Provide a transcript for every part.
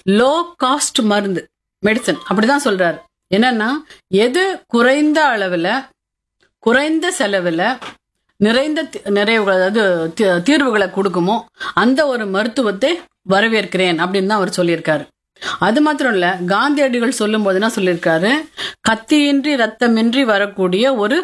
Low cost மருந்து medicine அப்படிதான் சொல்றாரு. என்னன்னா எது குறைந்த அளவுல குறைந்த செலவுல நிறைவுகள், அதாவது தீர்வுகளை கொடுக்குமோ அந்த ஒரு மருத்துவத்தை வரவேற்கிறேன் அப்படின்னு தான் அவர் சொல்லியிருக்காரு. அது மாத்திரம் இல்ல, காந்தியடிகள் சொல்லும் போது என்ன சொல்லியிருக்காரு, கத்தியின்றி ரத்தமின்றி வரக்கூடிய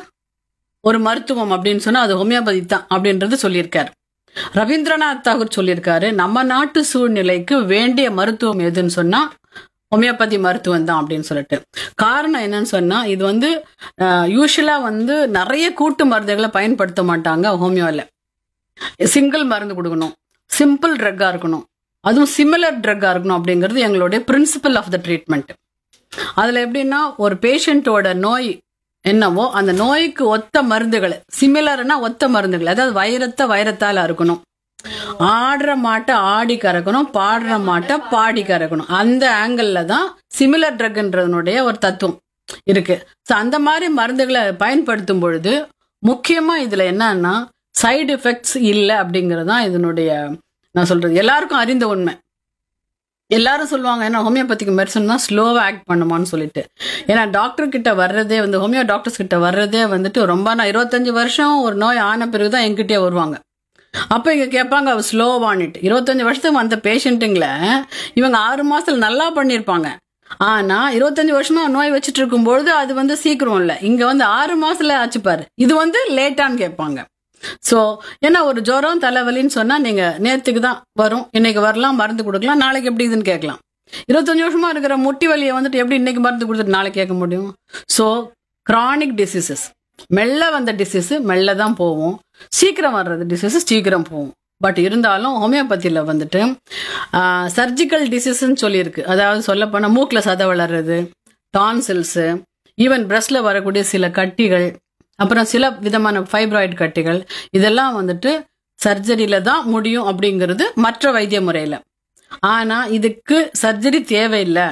ஒரு மருத்துவம் அப்படின்னு சொன்னா அது ஹோமியோபதி தான் அப்படின்றது சொல்லியிருக்காரு. ரவீந்திரநாத் தாகூர் சொல்லியிருக்காரு, நம்ம நாட்டு சூழ்நிலைக்கு வேண்டிய மருத்துவம் எதுன்னு சொன்னா ஹோமியோபதி மருத்துவம் தான் அப்படின்னு சொல்லிட்டு. காரணம் என்னன்னு சொன்னா, இது வந்து யூஸ்வலா வந்து நிறைய கூட்டு மருந்துகளை பயன்படுத்த மாட்டாங்க ஹோமியோல. சிங்கிள் மருந்து கொடுக்கணும், சிம்பிள் ட்ரக்கா இருக்கணும், அதுவும் சிமிலர் ட்ரக்கா இருக்கணும் அப்படிங்கிறது எங்களுடைய பிரின்சிபல் ஆஃப் த ட்ரீட்மெண்ட். அதுல எப்படின்னா, ஒரு பேஷண்டோட நோய் என்னவோ அந்த நோய்க்கு ஒத்த மருந்துகள், சிமிலர்னா ஒத்த மருந்துகள், அதாவது வைரத்தால இருக்கணும். ஆடுற மாட்டை ஆடி கறக்கணும், பாடுற மாட்டை பாடி கறக்கணும். அந்த ஆங்கிள் தான் சிமிலர் ட்ரக்ன்றதனுடைய ஒரு தத்துவம் இருக்கு. ஸோ அந்த மாதிரி மருந்துகளை பயன்படுத்தும் பொழுது முக்கியமா இதுல என்னன்னா சைடு எஃபெக்ட்ஸ் இல்லை அப்படிங்கிறது தான் இதனுடைய, நான் சொல்றது எல்லாருக்கும் அறிந்த உண்மை. எல்லாரும் சொல்லுவாங்க, ஏன்னா ஹோமியோபதிக் மெடிசன் தான் ஸ்லோவா ஆக்ட் பண்ணுமான்னு சொல்லிட்டு. ஏன்னா டாக்டர் கிட்ட வர்றதே வந்து, ஹோமியோ டாக்டர்ஸ் கிட்ட வர்றதே வந்துட்டு ரொம்ப 25 வருஷம் ஒரு நோய் ஆன பிறகுதான் என்கிட்டே வருவாங்க. அப்ப இங்க கேட்பாங்க அவ ஸ்லோவானிட்டு. 25 வருஷத்துக்கு வந்த பேஷண்ட்டுங்களை இவங்க 6 மாசத்துல நல்லா பண்ணிருப்பாங்க. ஆனா 25 வருஷமா நோய் வச்சுட்டு இருக்கும்பொழுது அது வந்து சீக்கிரம் இல்ல, இங்க வந்து 6 மாசத்துல ஆச்சுப்பாரு, இது வந்து லேட்டான்னு கேட்பாங்க. சோ ஏன்னா ஒரு ஜுரம் தலைவலின்னு சொன்னா நீங்க நேத்துக்கு தான் வரும், இன்னைக்கு வரலாம், மருந்து கொடுக்கலாம், நாளைக்கு எப்படி இதுன்னு கேட்கலாம். 25 வருஷமா இருக்கிற முட்டி வலியை வந்துட்டு எப்படி இன்னைக்கு மருந்து கொடுத்துட்டு நாளைக்கு கேட்க முடியும்? சோ கிரானிக் டிசீசஸ், மெல்ல வந்த டிசீஸ் மெல்ல தான் போகும், சீக்கிரம் வர்றது டிசீஸ் சீக்கிரம் போகும். பட் இருந்தாலும் ஹோமியோபதியில வந்துட்டு சர்ஜிக்கல் டிசீஸ்ன்னு சொல்லியிருக்கு. அதாவது சொல்ல போனா மூக்கில் சதை வளர்றது, டான்சில்ஸ், ஈவன் பிரஸ்ட்ல வரக்கூடிய சில கட்டிகள், அப்புறம் சில விதமான ஃபைப்ராய்டு கட்டிகள், இதெல்லாம் வந்துட்டு சர்ஜரியில தான் முடியும் அப்படிங்கிறது மற்ற வைத்திய முறையில. ஆனா இதுக்கு சர்ஜரி தேவையில்லை,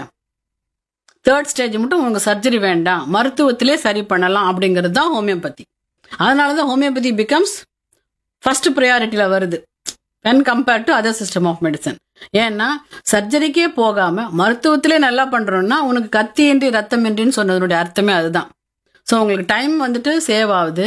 3rd ஸ்டேஜ் மட்டும் உங்க சர்ஜரி வேண்டாம், மருத்துவத்திலே சரி பண்ணலாம் அப்படிங்கிறது தான் ஹோமியோபதி. அதனாலதான் ஹோமியோபதி பிகம்ஸ் ஃபர்ஸ்ட் ப்ரையாரிட்டியில வருது when compared to other system of medicine. ஏன்னா சர்ஜரிக்கே போகாம மருத்துவத்திலே நல்லா பண்றோம்னா உனக்கு கத்தியின்றி ரத்தமின்றின்னு சொன்னதனுடைய அர்த்தமே அதுதான். ஸோ உங்களுக்கு டைம் வந்துட்டு சேவ் ஆகுது,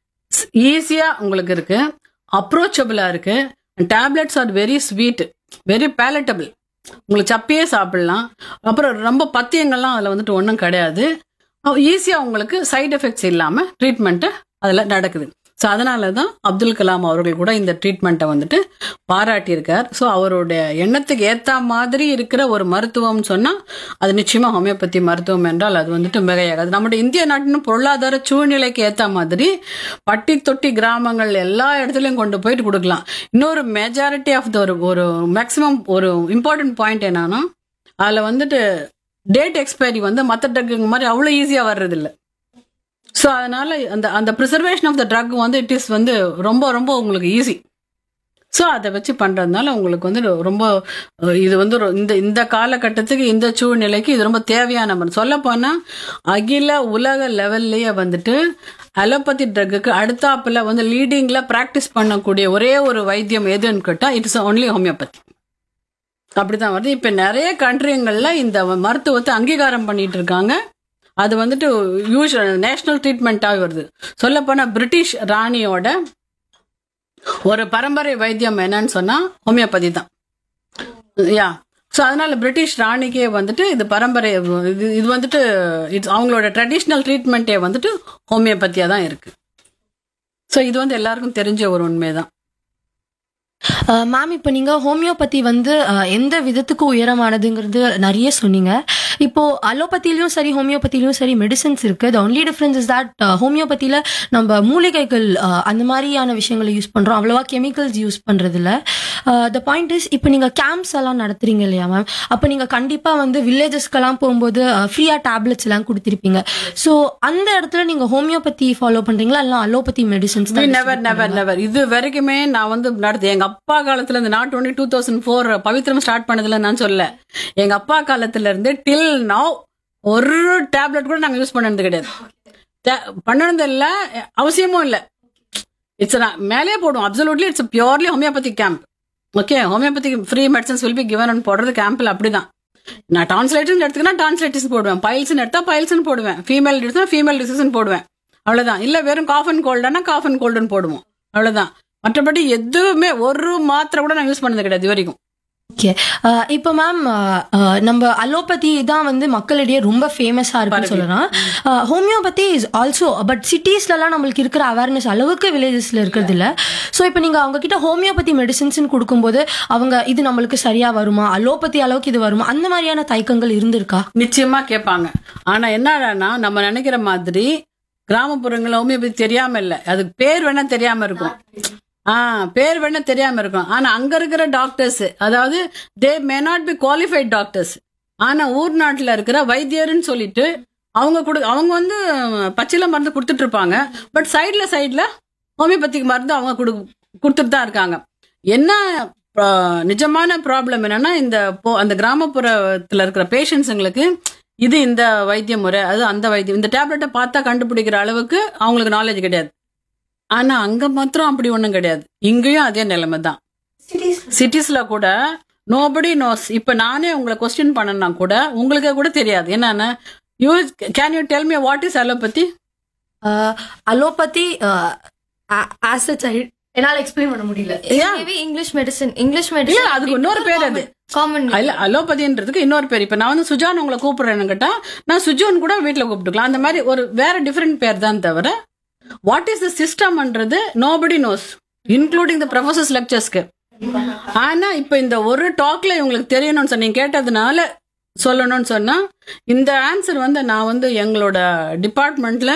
ஈஸியா உங்களுக்கு இருக்கு, அப்ரோச்சபிளா இருக்கு. Tablets are very sweet, very palatable, உங்களுக்கு சப்பையே சாப்பிடலாம். அப்புறம் ரொம்ப பத்தியங்கள்லாம் அதில் வந்துட்டு ஒன்றும் கிடையாது. ஈஸியாக உங்களுக்கு சைடு எஃபெக்ட்ஸ் இல்லாமல் ட்ரீட்மெண்ட்டு அதில் நடக்குது. ஸோ அதனால தான் அப்துல் கலாம் அவர்கள் கூட இந்த ட்ரீட்மெண்ட்டை வந்துட்டு பாராட்டியிருக்கார். ஸோ அவருடைய எண்ணத்துக்கு ஏற்ற மாதிரி இருக்கிற ஒரு மருத்துவம்னு சொன்னால் அது நிச்சயமாக ஹோமியோபதி மருத்துவம் என்றால் அது வந்துட்டு மிகையாகாது. நம்முடைய இந்திய நாட்டின் பொருளாதார சூழ்நிலைக்கு ஏற்ற மாதிரி பட்டி தொட்டி கிராமங்கள் எல்லா இடத்துலையும் கொண்டு போயிட்டு கொடுக்கலாம். இன்னொரு மெஜாரிட்டி ஆஃப் த ஒரு மேக்சிமம் ஒரு இம்பார்ட்டன்ட் பாயிண்ட் என்னன்னா, அதில் வந்துட்டு டேட் எக்ஸ்பைரி வந்து மற்ற ட்ரக்குங்க மாதிரி அவ்வளோ ஈஸியாக வர்றதில்லை. ஸோ அதனால அந்த ப்ரிசர்வேஷன் ஆஃப் த ட்ரக் வந்து இட் இஸ் வந்து ரொம்ப ரொம்ப உங்களுக்கு ஈஸி. ஸோ அதை வச்சு பண்றதுனால உங்களுக்கு வந்து ரொம்ப இது வந்து இந்த காலகட்டத்துக்கு, இந்த சூழ்நிலைக்கு இது ரொம்ப தேவையான மருந்து. சொல்ல போனா அகில உலக லெவல்லையே வந்துட்டு அலோபதி ட்ரக்குக்கு அடுத்தாப்புல வந்து லீடிங்ல பிராக்டிஸ் பண்ணக்கூடிய ஒரே ஒரு வைத்தியம் எதுன்னு கேட்டா இட்ஸ் ஒன்லி ஹோமியோபதி. அப்படிதான் வருது. இப்ப நிறைய கண்ட்ரிங்கள்ல இந்த மருத்துவத்தை அங்கீகாரம் பண்ணிட்டு இருக்காங்க. அது வந்துட்டு யூஷுவல் நேஷனல் ட்ரீட்மெண்ட்டாக வருது. சொல்ல போனா பிரிட்டிஷ் ராணியோட ஒரு பரம்பரை வைத்தியம் என்னன்னு சொன்னா ஹோமியோபதி தான். யா, ஸோ அதனால பிரிட்டிஷ் ராணிக்கே வந்துட்டு இது பரம்பரை, இது வந்துட்டு அவங்களோட ட்ரெடிஷ்னல் ட்ரீட்மெண்ட்டே வந்துட்டு ஹோமியோபதியா தான் இருக்கு. ஸோ இது வந்து எல்லாருக்கும் தெரிஞ்ச ஒரு உண்மைதான். மேம், இப்போ நீங்கள் ஹோமியோபதி வந்து எந்த விதத்துக்கு உயரமானதுங்கிறது நிறைய சொன்னீங்க. இப்போ அலோபதியிலையும் சரி ஹோமியோபதியிலையும் சரி மெடிசன்ஸ் இருக்குது. The only difference is that ஹோமியோபதியில் நம்ம மூலிகைகள் அந்த மாதிரியான விஷயங்களை யூஸ் பண்ணுறோம், அவ்வளோவா கெமிக்கல்ஸ் யூஸ் பண்ணுறதில்ல. த பாயிண்ட் இஸ், இப்போ நீங்கள் கேம்ப்ஸ் எல்லாம் நடத்துறீங்க இல்லையா மேம், அப்போ நீங்கள் கண்டிப்பாக வந்து வில்லேஜஸ்க்கெல்லாம் போகும்போது ஃப்ரீயாக டேப்லெட்ஸ் எல்லாம் கொடுத்துருப்பீங்க. ஸோ அந்த இடத்துல நீங்கள் ஹோமியோபதி ஃபாலோ பண்ணுறீங்களா இல்லை அலோபதி மெடிசன்ஸ்? நெவர் இது வரைக்குமே நான் வந்து நடத்து, எங்க அப்பா காலத்துல இருந்து, நாட் ஒன்லி 2004 பவித்ரம் ஸ்டார்ட் பண்ணதுல நான் சொல்ல, எங்க அப்பா காலத்துல இருந்து டில் நவ் ஒரு டேப்லெட் கூட நாங்க யூஸ் பண்ணது கிடையாது. பண்ணது இல்ல, அவசியமும் இல்ல. இட்ஸ் மேலே போடும். Absolutely it's purely homeopathy camp. Okay, homeopathy free medicines will be given போடுறது கேம்ப்ல அப்படிதான். நான் டான்ஸ்லைட்டிஸ் எடுத்துக்கினா டான்ஸ்லைட்டிஸ் போடுவேன், பைல்ஸ்னு எடுத்தா பைல்ஸ்னு போடுவேன், ஃபீமேல் டிசீஸ் ஃபீமேல் டிசீஸ்னு போடுவேன். அவ்வளவுதான். இல்ல வெறும் காஃப் அண்ட் கோல்டானா காஃப் அண்ட் கோல்டுன்னு போடுவோம். அவ்வளவுதான். மற்றபடி எதுவுமே ஒரு மாத்திரை கூட நான் யூஸ் பண்ணது கிடையாது இது வரைக்கும். ஓகே. இப்போ மேம் நம்ம அலோபதி தான் வந்து மக்களிடையே ரொம்ப ஃபேமஸா இருக்குன்னு சொல்லலாம். ஹோமியோபதி இஸ் ஆல்சோ, பட் சிட்டிஸ்லலாம் நம்மளுக்கு இருக்கிற அவேர்னஸ் அளவுக்கு வில்லேஜஸ்ல இருக்கிறது இல்ல. ஸோ இப்போ நீங்க அவங்க கிட்ட ஹோமியோபதி மெடிசின்ஸ் கொடுக்கும்போது அவங்க இது நம்மளுக்கு சரியா வருமா, அலோபதி அளவுக்கு இது வருமா, அந்த மாதிரியான தயக்கங்கள் இருந்திருக்கா? நிச்சயமா கேட்பாங்க. ஆனா என்னன்னா நம்ம நினைக்கிற மாதிரி கிராமப்புறங்கள்ல ஹோமியோபதி தெரியாம இல்ல, அதுக்கு பேர் வேணா தெரியாம இருக்கும். பேர் வேணா தெரியாம இருக்கும். ஆனா அங்க இருக்கிற டாக்டர்ஸ், அதாவது தே may not be qualified doctors, ஆனா ஊர் நாட்டுல இருக்கிற வைத்தியர்னு சொல்லிட்டு அவங்க வந்து பச்சில மருந்து கொடுத்துட்டு இருப்பாங்க. பட் சைட்ல ஹோமியோபதிக் மருந்து அவங்க கொடுத்துட்டு தான் இருக்காங்க. என்ன நிஜமான ப்ராப்ளம் என்னன்னா, அந்த கிராமப்புறத்துல இருக்கிற பேஷண்ட்ஸுங்களுக்கு இது இந்த வைத்திய முறை, அது அந்த வைத்தியம், இந்த டேப்லெட்டை பார்த்தா கண்டுபிடிக்கிற அளவுக்கு அவங்களுக்கு நாலேஜ் கிடையாது. ஆனா அங்க மாத்திரம் அப்படி ஒண்ணும் கிடையாது. இங்கேயும் அதே நிலைமை தான். சிட்டிஸ்ல கூட நோபடி நோஸ். இப்ப நானே உங்களை கொஸ்டின் பண்ணனா கூட உங்களுக்கு கூட தெரியாது. என்னன்னா, can you tell me what is allopathy? Allopathy as a child என்னால எக்ஸ்பிளைன் பண்ண முடியல. இங்கிலீஷ் மெடிசன் அதுக்கு இன்னொரு பேர், அது காமன் இல்ல. அலோபதின்றதுக்கு இன்னொரு பேர். இப்ப நான் வந்து சுஜான் உங்களை கூப்பிடுறேன்னு கேட்டா நான் சுஜோன் கூட வீட்டுல கூப்பிட்டுக்கலாம். அந்த மாதிரி ஒரு வேற டிஃபரெண்ட் பேர் தான் தவிர what is the சிஸ்டம்ன்றது nobody nose, including the professors லெக்சர்ஸ்க்கு. ஆனா இப்ப இந்த ஒரு டாக்ல இவங்களுக்கு தெரியணும்னு சொன்னீங்க, கேட்டதுனால சொல்லணும்னு சொன்னா, இந்த ஆன்சர் வந்து நான் வந்து எங்களோட டிபார்ட்மெண்ட்ல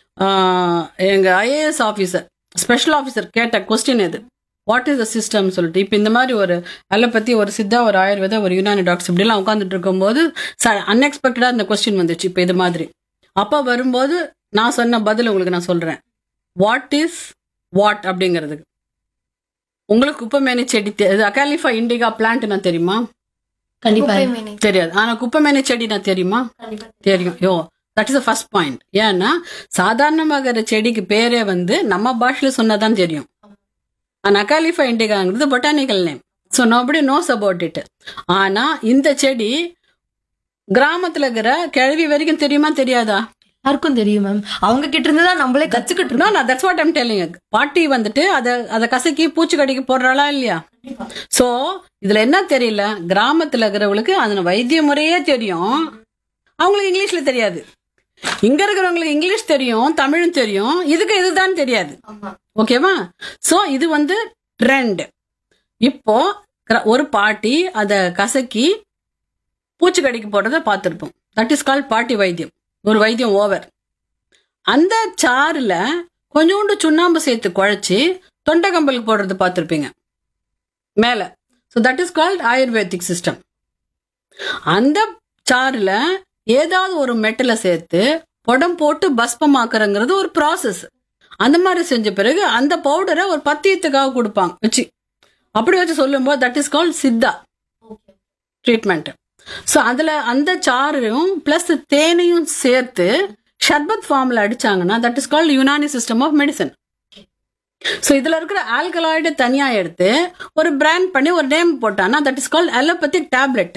எங்க ஐஏஎஸ் ஆபீசர், ஸ்பெஷல் ஆபீசர் கேட்ட கொஸ்டின் இது, வாட் இஸ் த சிஸ்டம் சொல்லிட்டு. இப்ப இந்த மாதிரி ஒரு அலோபதி, ஒரு சித்தா, ஒரு ஆயுர்வேதா, ஒரு யுனானி டாக்டர்ஸ் இப்படி எல்லாம் உட்காந்துட்டு இருக்கும்போது அன்எக்ஸ்பெக்டடா இந்த கொஸ்டின் வந்துச்சு. இப்ப இது மாதிரி அப்ப வரும்போது நான் சொன்ன பதில் உங்களுக்கு நான் சொல்றேன். வாட் இஸ் வாட் அப்படிங்கிறதுக்கு உங்களுக்கு குப்பமேனி செடி, அகாலிஃபா இண்டிகா பிளான்ட் நான் தெரியுமா? கண்டிப்பா தெரியாது. ஆனா குப்பமேனி செடி நான் தெரியுமா? தெரியும். That is first point. ஏன்னா சாதாரணமாக செடிக்கு பேரே வந்து நம்ம பாஷையில சொன்னதான் தெரியும். அகாலிஃபா இண்டிகாங்கிறது botanical name. So nobody nose about it. ஆனா இந்த செடி கிராமத்துல இருக்கிற கிழவி வரைக்கும் தெரியுமா தெரியாதா? யாருக்கும் தெரியும் மேம். அவங்க கிட்ட இருந்து தான் நம்மளே கத்துக்கிட்டு இருக்கோம். நான் தட்ஸ் வாட் ஐம் டெல்லிங். பாட்டி வந்துட்டு அத கசக்கி பூச்சிக்கடிக்கு போடுறாளா இல்லையா? சோ இதுல என்ன தெரியல, கிராமத்துல இருக்கிறவங்களுக்கு அதன வைத்திய முறையே தெரியும், அவங்களுக்கு இங்கிலீஷ்ல தெரியாது. இங்க இருக்கிறவங்களுக்கு இங்கிலீஷ் தெரியும், தமிழும் தெரியும், இதுதான் தெரியாது. ஓகேவா? சோ இது வந்து ட்ரெண்ட். இப்போ ஒரு பாட்டி அத கசக்கி பூச்சிக்கடிக்கு போடுறத பார்த்திருப்போம். தட் இஸ் கால்ட் பாட்டி வைத்தியம். ஒரு வைத்தியம் ஓவர். அந்த சாறுல கொஞ்சோண்டு சுண்ணாம்பு சேர்த்து குழைச்சி தொண்டை கம்பலுக்கு போடுறது பார்த்துருப்பீங்க மேல. So that is called ayurvedic system. அந்த சாறுல ஏதாவது ஒரு மெட்டலை சேர்த்து புடம் போட்டு பஸ்பமாக்குறங்கிறது ஒரு ப்ராசஸ். அந்த மாதிரி செஞ்ச பிறகு அந்த பவுடரை ஒரு பத்தியத்துக்காக கொடுப்பாங்க வச்சு. அப்படி வச்சு சொல்லும்போது that is called Siddha treatment. So அதுல அந்த சாறையும் பிளஸ் தேனையும் சேர்த்து ஷர்பத் ஃபார்ம்ல அடிச்சாங்கன்னா that is called Unani system of medicine. So இதுல இருக்கிற ஆல்கலாய்டு தனியா எடுத்து ஒரு பிராண்ட் பண்ணி ஒரு நேம் போட்டானா that is called allopathic tablet.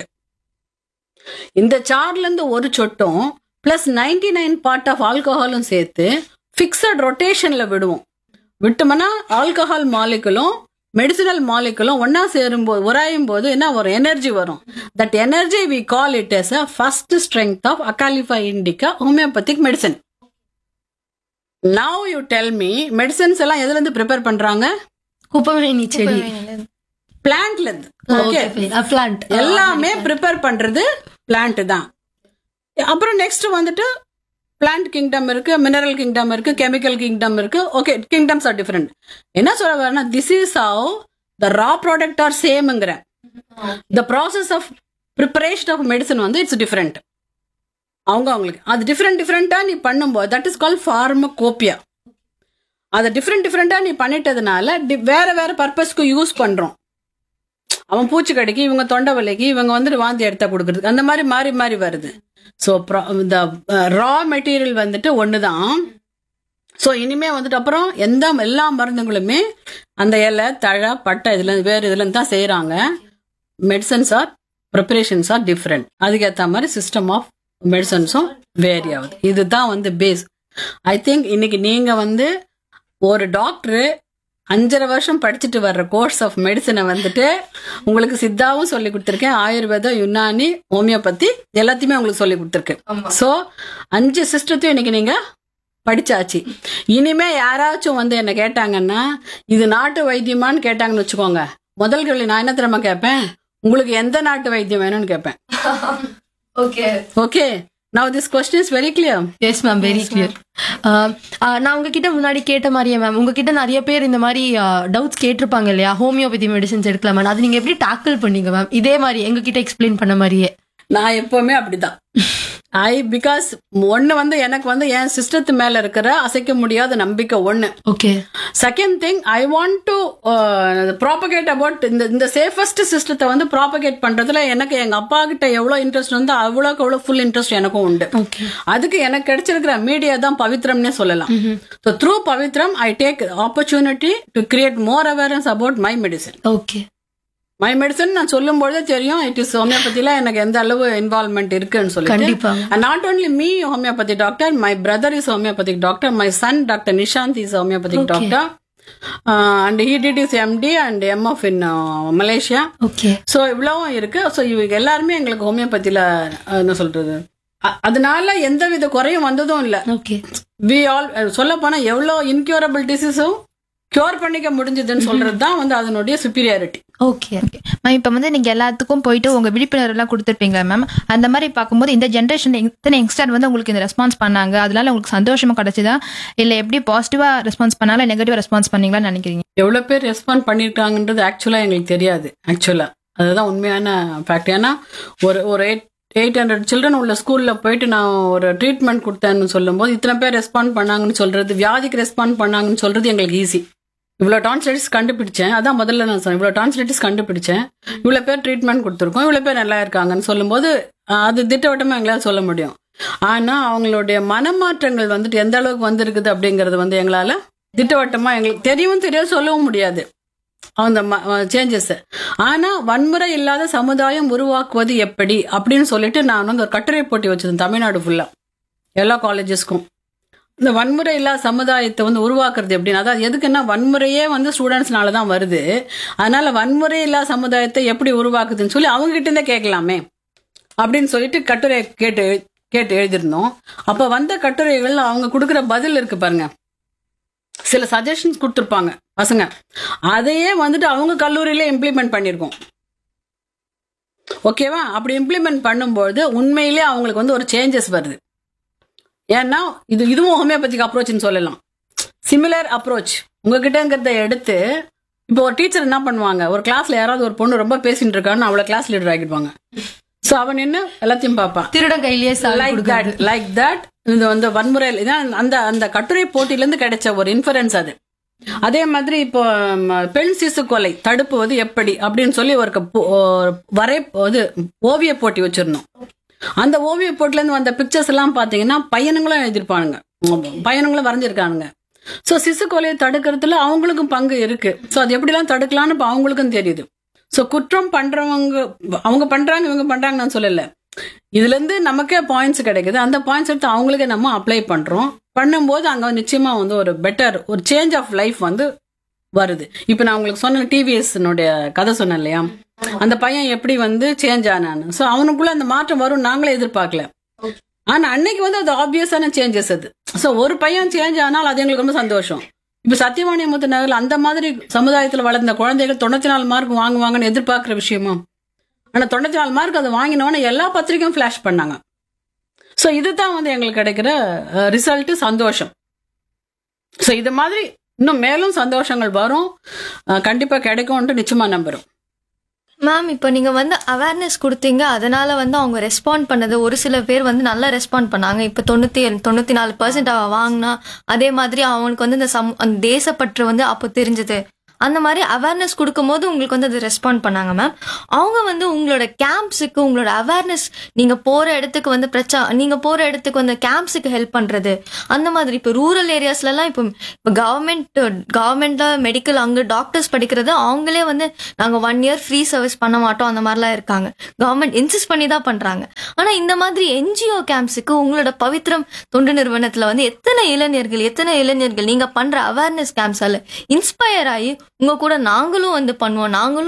இந்த சார்ல இருந்து ஒரு சொட்டும் பிளஸ் 99 பார்ட் ஆஃப் ஆல்கஹாலும் சேர்த்து பிக்சட் ரொட்டேஷன்ல விடுவோம். விட்டோம்னா ஆல்கஹால் மாலிகுலும் மெடிசினல் மாலிகுலும் ஒன்னா சேரும்போது உராயும் போது என்ன வரும்? எனர்ஜி வரும். That energy we call it as a first strength of Acalypha indica homeopathic medicine. Now you tell me, medicines எல்லாம் எதுல இருந்து ப்ரிப்பேர் பண்றாங்க? குப்பமேனி செடி, பிளான்ட்ல இருந்து. ஓகே, பிளான்ட் எல்லாமே ப்ரிப்பேர் பண்றது பிளான்ட் தான். அப்புறம் நெக்ஸ்ட் வந்துட்டு பிளான்ட் கிங்டம் இருக்கு, மினரல் கிங்டம் இருக்கு, கெமிக்கல் கிங்டம் இருக்கு. Okay, kingdoms R different. என்ன சொல்ல வரேன்னா, this is how the raw product or சேம்ங்கிற the process of preparation of medicine வந்து இட்ஸ் டிஃபரெண்ட். அவங்களுக்கு அது டிஃப்ரெண்டா நீ பண்ணும்போது தட் இஸ் கால் ஃபார்மகோபியா. அதை டிஃப்ரெண்டா நீ பண்ணிட்டதுனால வேற பர்பஸ்க்கு யூஸ் பண்றோம். அவன் பூச்சிக்கடிக்கு, இவங்க தொண்டை வலிக்கு, இவங்க வந்துட்டு வாந்தி எடுத்தா கொடுக்கறதுக்கு, அந்த மாதிரி மாறி மாறி வருது. ஸோ இந்த ரா மெட்டீரியல் வந்துட்டு ஒண்ணுதான். ஸோ இனிமே வந்துட்டு அப்புறம் எல்லா மருந்துகளுமே அந்த இலை, தழை, பட்டை இதுல வேறு இதுல தான் செய்யறாங்க. Medicines R preparations are different. அதுக்கேற்ற மாதிரி சிஸ்டம் ஆஃப் மெடிசன்ஸும் வேரி ஆகுது. இதுதான் வந்து பேஸ். ஐ திங்க் இன்னைக்கு நீங்க வந்து ஒரு டாக்டரு 5.5 வருஷம் படிச்சுட்டு வர்ற கோர்ஸ் ஆஃப் மெடிசனை வந்துட்டு உங்களுக்கு சித்தாவும் சொல்லி கொடுத்துருக்கேன், ஆயுர்வேதம், யுனானி, ஹோமியோபதி எல்லாத்தையுமே உங்களுக்கு சொல்லி கொடுத்துருக்கு. ஸோ 5 சிஸ்டத்தையும் இன்னைக்கு நீங்க படிச்சாச்சு. இனிமே யாராச்சும் வந்து என்ன கேட்டாங்கன்னா இது நாட்டு வைத்தியமான்னு கேட்டாங்கன்னு வச்சுக்கோங்க, முதல் கேள்வி நான் என்ன தெரியுமா கேட்பேன், உங்களுக்கு எந்த நாட்டு வைத்தியம் வேணும்னு கேட்பேன். Okay, now this question is very clear. Yes ma'am, very clear. நான் உங்ககிட்ட முன்னாடி கேட்ட மாதிரியே மேம், உங்ககிட்ட நிறைய பேர் இந்த மாதிரி டவுட்ஸ் கேட்டிருப்பாங்க இல்லையா, ஹோமியோபதி மெடிசன்ஸ் எடுக்கலாமா, அது நீங்க எப்படி டேக்கிள் பண்ணீங்க மேம்? இதே மாதிரி எங்ககிட்ட எக்ஸ்பிளைன் பண்ண மாதிரியே. நான் எப்பவுமே அப்படிதான். பிகாஸ் ஒன்னு வந்து எனக்கு வந்து என் சிஸ்டத்து மேல இருக்கிற அசைக்க முடியாத நம்பிக்கை ஒண்ணு. Okay. Second thing, I want to propagate about இந்த சேஃபஸ்ட் சிஸ்டத்தை வந்து ப்ராபகேட் பண்றதுல எனக்கு எங்க அப்பா கிட்ட எவ்வளவு இன்ட்ரெஸ்ட் வந்து அவ்வளோக்கு அவ்வளவு ஃபுல் இன்ட்ரெஸ்ட் எனக்கும் உண்டு. அதுக்கு எனக்கு கிடைச்சிருக்கிற மீடியா தான் பவித்ரம்னே சொல்லலாம். So through Pavithram I take opportunity to create more awareness about my medicine. Okay. My medicine நான் சொல்லும் பொழுதே தெரியும் இட் இஸ் ஹோமியோபதியில எனக்கு எந்த அளவு இன்வால்வ்மெண்ட் இருக்குன்னு சொல்லி. Not only me homeopathy doctor, my brother is homeopathic doctor, my son doctor Nishanth is homeopathic doctor, and he did is empty and MF in Malaysia. So இவ்வளவும் இருக்கு. ஸோ இவங்க எல்லாருமே எங்களுக்கு ஹோமியோபதியில என்ன சொல்றது, அதனால எந்த வித குறையும் வந்ததும் இல்ல. வி ஆல் சொல்ல போனா எவ்வளவு இன்க்யூரபிள் டிசீஸும் கியூர் பண்ணிக்க முடிஞ்சதுன்னு சொல்றது தான் வந்து அதனுடைய சுப்பீரியாரிட்டி. Okay okay ma'am. இப்போ வந்து நீங்க எல்லாத்துக்கும் போயிட்டு உங்க விழிப்புணர்வு எல்லாம் கொடுத்துருப்பீங்களா மேம்? அந்த மாதிரி பார்க்கும்போது இந்த ஜென்ரேஷன் எத்தனை யங்ஸ்டர் வந்து உங்களுக்கு இந்த ரெஸ்பான்ஸ் பண்ணாங்க, அதனால உங்களுக்கு சந்தோஷமா கிடைச்சதா இல்ல எப்படி பாசிட்டிவா ரெஸ்பான்ஸ் பண்ணாலும் நெகட்டிவா ரெஸ்பான்ஸ் பண்ணீங்களான்னு நினைக்கிறீங்க? எவ்வளவு பேர் ரெஸ்பாண்ட் பண்ணிருக்காங்கன்றது ஆக்சுவலா எங்களுக்கு தெரியாது. ஆக்சுவலா அதுதான் உண்மையான ஃபேக்ட். ஏன்னா ஒரு 800 சில்ட்ரன் உள்ள ஸ்கூல்ல போயிட்டு நான் ஒரு ட்ரீட்மெண்ட் கொடுத்தேன்னு சொல்லும் போது இத்தனை பேர் ரெஸ்பாண்ட் பண்ணாங்கன்னு சொல்றது, வியாதிக்கு ரெஸ்பாண்ட் பண்ணாங்கன்னு சொல்றது எங்களுக்கு ஈஸி. இவ்வளவு டான்சிலைட்டிஸ் கண்டுபிடிச்சேன், அதான் முதல்ல நான் சொன்னேன், இவ்வளவு டான்சிலைட்டிஸ் கண்டுபிடிச்சேன், இவ்வளவு பேர் ட்ரீட்மெண்ட் கொடுத்துருக்கோம், இவ்வளவு பேர் நல்லா இருக்காங்கன்னு சொல்லும் போது அது திட்டவட்டமா எங்களால சொல்ல முடியும். ஆனா அவங்களுடைய மனமாற்றங்கள் வந்துட்டு எந்த அளவுக்கு வந்திருக்குது அப்படிங்கறது வந்து எங்களால திட்டவட்டமா எங்களுக்கு தெரியும் சொல்லவும் முடியாது அந்த சேஞ்சஸ். ஆனா வன்முறை இல்லாத சமுதாயம் உருவாக்குவது எப்படி அப்படின்னு சொல்லிட்டு நான் வந்து ஒரு கட்டுரை போட்டி வச்சிருந்தேன் தமிழ்நாடு ஃபுல்லா எல்லா காலேஜஸ்க்கும். இந்த வன்முறை இல்லாத சமுதாயத்தை வந்து உருவாக்குறது எப்படின்னு, அதாவது எதுக்குன்னா வன்முறையே வந்து ஸ்டூடெண்ட்ஸ்னால தான் வருது, அதனால வன்முறை இல்லாத சமுதாயத்தை எப்படி உருவாக்குதுன்னு சொல்லி அவங்க கிட்ட இருந்தே கேட்கலாமே அப்படின்னு சொல்லிட்டு கட்டுரை கேட்டு எழுதிருந்தோம். அப்ப வந்த கட்டுரைகள் அவங்க கொடுக்குற பதில் இருக்கு பாருங்க, சில சஜஷன்ஸ் கொடுத்துருப்பாங்க பசங்க, அதையே வந்துட்டு அவங்க கல்லூரியில இம்ப்ளிமெண்ட் பண்ணிருக்கோம். ஓகேவா? அப்படி இம்ப்ளிமெண்ட் பண்ணும்போது உண்மையிலே அவங்களுக்கு வந்து ஒரு சேஞ்சஸ் வருது. ஏன்னா இதுவும் ஹோமியோபதிக் அப்ரோச்னு சொல்லலாம், சிமிலர் அப்ரோச். உங்ககிட்டங்கிறத எடுத்து இப்போ ஒரு டீச்சர் என்ன பண்ணுவாங்க, ஒரு கிளாஸ்ல யாராவது ஒரு பொண்ணு ரொம்ப பேசிட்டு இருக்கான்னு அவளை கிளாஸ் லீடர் ஆகிடுவாங்க. ஸோ அவன் என்ன எல்லாத்தையும் பார்ப்பான், திருடன் கையிலேயே லைக் தட். இது வந்து வன்முறை அந்த அந்த கட்டுரை போட்டியிலேருந்து கிடைச்ச ஒரு இன்ஃபரன்ஸ் அது. அதே மாதிரி இப்போ பெண் சிசு கொலை தடுப்புவது எப்படி அப்படின்னு சொல்லி ஒரு ஓவிய போட்டி வச்சிருந்தோம். அந்த ஓவிய போட்டில இருந்து வந்த பிக்சர்ஸ் எல்லாம் பாத்தீங்கன்னா பையனுங்களும் எழுதிருப்பானுங்க, பையனுங்களும் வரைஞ்சிருக்கானுங்க. சோ சிசு கொலையை தடுக்கிறதுல அவங்களுக்கும் பங்கு இருக்கு. சோ அது எப்படிலாம் தடுக்கலாம்னு இப்ப அவங்களுக்கும் தெரியுது. சோ குற்றம் பண்றவங்க அவங்க பண்றாங்க இவங்க பண்றாங்க நான் சொல்லல, இதுல இருந்து நமக்கே பாயிண்ட்ஸ் கிடைக்குது. அந்த பாயிண்ட்ஸ் எடுத்து அவங்களுக்கே நம்ம அப்ளை பண்றோம். பண்ணும்போது அங்க நிச்சயமா வந்து ஒரு பெட்டர் ஒரு சேஞ்ச் ஆஃப் லைஃப் வந்து வருது. இப்ப நான் உங்களுக்கு சொன்ன டிவிஎஸ் கதை சொன்னேன் இல்லையா, அந்த பையன் எப்படி வந்து சேஞ்ச் ஆனான்னு. ஸோ அவனுக்குள்ள அந்த மாற்றம் வரும் நாங்களே எதிர்பார்க்கல. ஆனா அன்னைக்கு வந்து அது ஆப்வியஸான சேஞ்சஸ் அது. ஸோ ஒரு பையன் சேஞ்ச் ஆனால் அது எங்களுக்கு ரொம்ப சந்தோஷம். இப்ப சத்தியவாணி முத்து நகரில் அந்த மாதிரி சமுதாயத்தில் வளர்ந்த குழந்தைகள் 94 மார்க் வாங்குவாங்கன்னு எதிர்பார்க்கிற விஷயமா, ஆனா 94 மார்க் அதை வாங்கினவன எல்லா பத்திரிக்கையும் ஃபிளாஷ் பண்ணாங்க. ஸோ இதுதான் வந்து எங்களுக்கு கிடைக்கிற ரிசல்ட், சந்தோஷம். ஸோ இது மாதிரி இன்னும் மேலும் சந்தோஷங்கள் வரும், கண்டிப்பா கிடைக்கும்ன்ட்டு நிச்சயமா நம்புறோம். மேம், இப்போ நீங்க வந்து அவேர்னஸ் கொடுத்தீங்க, அதனால வந்து அவங்க ரெஸ்பாண்ட் பண்ணது, ஒரு சில பேர் வந்து நல்லா ரெஸ்பாண்ட் பண்ணாங்க. இப்போ 94% அவ வாங்கினா, அதே மாதிரி அவனுக்கு வந்து அந்த தேசப்பற்று வந்து அப்போ தெரிஞ்சது. அந்த மாதிரி அவேர்னஸ் கொடுக்கும் போது உங்களுக்கு வந்து அது ரெஸ்பாண்ட் பண்ணாங்க மேம். அவங்க வந்து உங்களோட கேம்ப்ஸுக்கு, உங்களோட அவேர்னஸ், நீங்க போற இடத்துக்கு வந்து நீங்க போற இடத்துக்கு வந்து கேம்ப்ஸுக்கு ஹெல்ப் பண்றது அந்த மாதிரி. இப்போ ரூரல் ஏரியாஸ்ல எல்லாம் இப்போ கவர்மெண்ட்ல மெடிக்கல் அங்க டாக்டர்ஸ் படிக்கிறது அவங்களே வந்து நாங்க 1 year ஃப்ரீ சர்வீஸ் பண்ண மாட்டோம் அந்த மாதிரிலாம் இருக்காங்க. கவர்மெண்ட் இன்சிஸ்ட் பண்ணி தான் பண்றாங்க. ஆனா இந்த மாதிரி என்ஜிஓ கேம்ப்ஸுக்கு உங்களோட பவித்ரம் தொண்டு நிறுவனத்துல வந்து எத்தனை இளைஞர்கள் நீங்க பண்ற அவேர்னஸ் கேம்ப்ஸால இன்ஸ்பயர் ஆகி உங்க கூட நாங்களும் வந்து பண்ணுவோம்,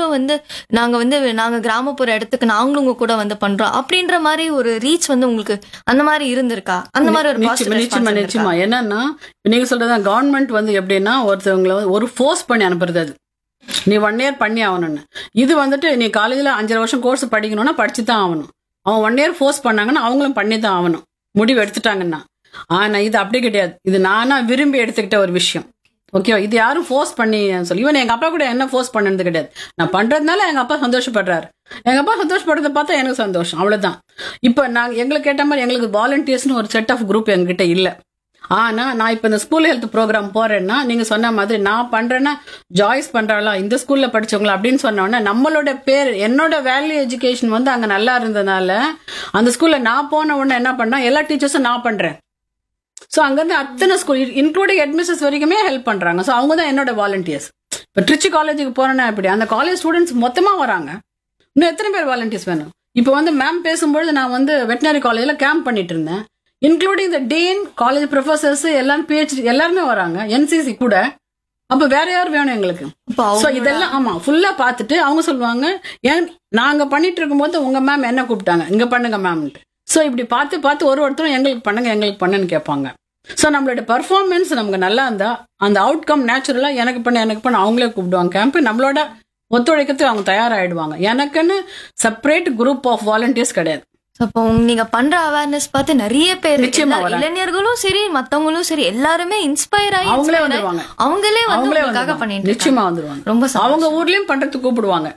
நாங்க கிராமப்புற இடத்துக்கு நாங்களும் உங்க கூட வந்து பண்றோம் அப்படின்ற மாதிரி ஒரு ரீச் வந்து உங்களுக்கு அந்த மாதிரி இருந்திருக்கா? அந்த மாதிரி ஒரு நிச்சயமா என்னன்னா நீங்க சொல்றதான் கவர்மெண்ட் வந்து எப்படின்னா ஒருத்தவங்களை ஒரு ஃபோர்ஸ் பண்ணி அனுப்புறது. அது நீ 1 year பண்ணி ஆகணும்னு. இது வந்துட்டு நீ காலேஜ்ல 5 வருஷம் கோர்ஸ் படிக்கணும்னா படிச்சு தான் ஆகணும். அவன் 1 year ஃபோர்ஸ் பண்ணாங்கன்னா அவங்களும் பண்ணி தான் ஆகணும், முடிவு எடுத்துட்டாங்கன்னா. ஆனா இது அப்படி கிடையாது. இது நானா விரும்பி எடுத்துக்கிட்ட ஒரு விஷயம். ஓகேவா? இது யாரும் ஃபோர்ஸ் பண்ணி சொல்லி இவன் எங்க அப்பா கூட என்ன ஃபோர்ஸ் பண்ணது கிடையாது. நான் பண்றதுனால எங்க அப்பா சந்தோஷப்படுறாரு. எங்க அப்பா சந்தோஷப்படுறத பார்த்தா எனக்கு சந்தோஷம், அவ்வளவுதான். இப்ப நாங்க எங்களுக்கு கேட்ட மாதிரி எங்களுக்கு வாலண்டியர்ஸ்னு ஒரு செட் ஆஃப் குரூப் எங்ககிட்ட இல்ல. ஆனா நான் இப்ப இந்த ஸ்கூல் ஹெல்த் ப்ரோக்ராம் போறேன்னா நீங்க சொன்ன மாதிரி நான் பண்றேன்னா ஜாய்ஸ் பண்றாளா இந்த ஸ்கூல்ல படிச்சவங்களா அப்படின்னு சொன்னோன்னா நம்மளோட பேர், என்னோட வேல்யூ எஜுகேஷன் வந்து அங்க நல்லா இருந்ததுனால அந்த ஸ்கூல்ல நான் போன உடனே என்ன பண்ணா எல்லா டீச்சர்ஸும் நான் பண்றேன். ஸோ அங்கிருந்து அத்தனை ஸ்கூல் இன்க்ளூடிங் ஹெட்மிஸ்டர்ஸ் வரைக்குமே ஹெல்ப் பண்றாங்க. ஸோ அவங்க தான் என்னோட வாலண்டியர்ஸ். இப்போ ட்ரிச்சி காலேஜுக்கு போறேன்னா இப்படி அந்த காலேஜ் ஸ்டூடெண்ட்ஸ் மொத்தமா வராங்க. இன்னும் எத்தனை பேர் வாலண்டியர்ஸ் வேணும்? இப்போ வந்து மேம் பேசும்பொழுது நான் வந்து வெட்டினரி காலேஜ்ல கேம்ப் பண்ணிட்டு இருந்தேன். Including the dean, college professors எல்லாரும் PhD எல்லாருமே வராங்க, NCC கூட. அப்ப வேற யாரும் வேணும் எங்களுக்கு? இதெல்லாம் ஆமா ஃபுல்லா பார்த்துட்டு அவங்க சொல்லுவாங்க, ஏன் நாங்க பண்ணிட்டு இருக்கும்போது உங்க மேம் என்ன கூப்பிட்டாங்க, இங்க பண்ணுங்க மேம்ட்டு. ஸோ இப்படி பார்த்து ஒருத்தரும் எங்களுக்கு பண்ணுன்னு கேட்பாங்க. ஸோ நம்மளோட பர்ஃபார்மன்ஸ் நமக்கு நல்லா இருந்தா அந்த அவுட்கம் நேச்சுரலா எனக்கு பண்ண அவங்களே கூப்பிடுவாங்க. கேம்ப் நம்மளோட ஒத்துழைக்கிறதுக்கு அவங்க தயாராகிடுவாங்க. எனக்குன்னு செப்பரேட் குரூப் ஆஃப் வாலண்டியர்ஸ் கிடையாது. அப்போ நீங்க பண்ற அவேர்னஸ் பார்த்து நிறைய பேர், இளைஞர்களும் சரி மத்தவங்களும் சரி எல்லாருமே இன்ஸ்பயர் ஆகி அவங்களே வந்துருவாங்க. அவங்களே பண்ணிட்டு நிச்சயமா வந்துருவாங்க. ரொம்ப அவங்க ஊர்லயும் பண்றதுக்கு கூப்பிடுவாங்க.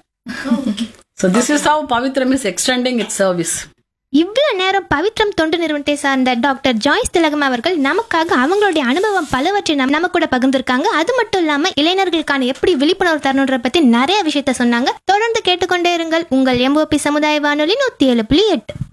So this is how Pavitram is extending its service. இவ்வளவு நேரம் பவித்ரம் தொண்டு நிறுவனத்தை சார்ந்த டாக்டர் ஜாய்ஸ் திலகம் அவர்கள் நமக்காக அவங்களுடைய அனுபவம் பலவற்றை நம்ம கூட பகிர்ந்திருக்காங்க. அது மட்டும் இல்லாம இளைஞர்களுக்கான எப்படி விழிப்புணர்வு தரணுன்ற பத்தி நிறைய விஷயத்த சொன்னாங்க. தொடர்ந்து கேட்டுக்கொண்டே இருங்கள் உங்கள் MOP சமுதாய வானொலி 107.8.